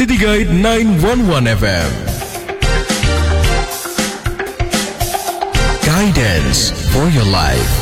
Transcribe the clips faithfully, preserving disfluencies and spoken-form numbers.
City Guide nine one one F M. Guidance for your life.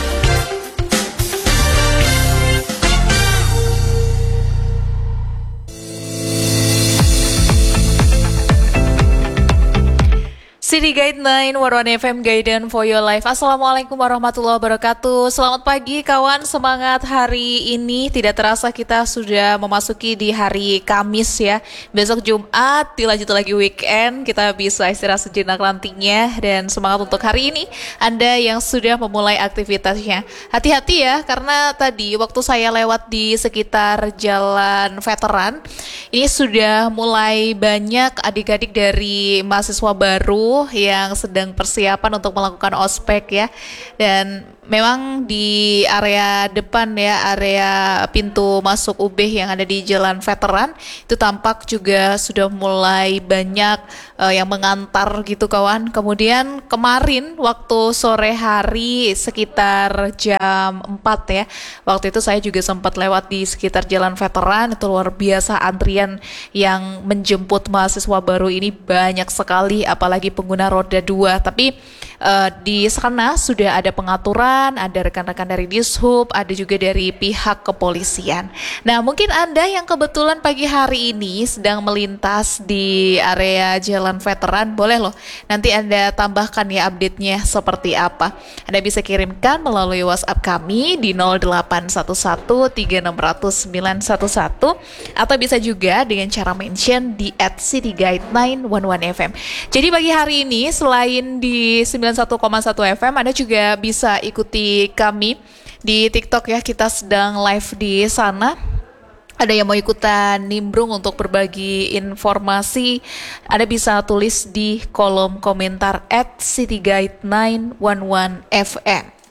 City Guide nine one one F M, Guidance for your life. Assalamualaikum warahmatullahi wabarakatuh. Selamat pagi kawan, semangat hari ini. Tidak terasa kita sudah memasuki di hari Kamis ya. Besok Jumat, dilanjut lagi weekend. Kita bisa istirahat sejenak nantinya. Dan semangat untuk hari ini Anda yang sudah memulai aktivitasnya. Hati-hati ya, karena tadi waktu saya lewat di sekitar Jalan Veteran, ini sudah mulai banyak adik-adik dari mahasiswa baru yang sedang persiapan untuk melakukan ospek ya. Dan memang di area depan ya, area pintu masuk U B yang ada di Jalan Veteran itu tampak juga sudah mulai banyak uh, yang mengantar gitu kawan. Kemudian kemarin waktu sore hari sekitar jam empat ya, waktu itu saya juga sempat lewat di sekitar Jalan Veteran. Itu luar biasa antrian yang menjemput mahasiswa baru ini banyak sekali, apalagi pengguna roda dua. Tapi uh, di sana sudah ada pengaturan, ada rekan-rekan dari Dishub, ada juga dari pihak kepolisian. Nah, mungkin Anda yang kebetulan pagi hari ini sedang melintas di area Jalan Veteran, boleh loh nanti Anda tambahkan ya update-nya seperti apa. Anda bisa kirimkan melalui WhatsApp kami di nol delapan satu satu tiga enam nol nol sembilan satu satu atau bisa juga dengan cara mention di at City Guide nine one one F M. Jadi pagi hari ini selain di sembilan puluh satu koma satu F M, Anda juga bisa ikuti kami di TikTok ya. Kita sedang live di sana. Ada yang mau ikutan nimbrung untuk berbagi informasi, Anda bisa tulis di kolom komentar at City Guide nine one one F M.